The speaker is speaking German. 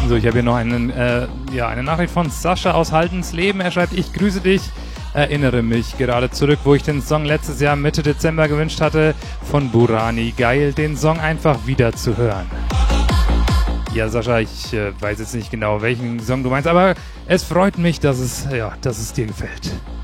So, ich habe hier noch eine Nachricht von Sascha aus Haldensleben. Er schreibt, ich grüße dich, erinnere mich gerade zurück, wo ich den Song letztes Jahr Mitte Dezember gewünscht hatte von Burani. Geil, den Song einfach wieder zu hören. Ja, Sascha, ich weiß jetzt nicht genau, welchen Song du meinst, aber es freut mich, dass es dir gefällt.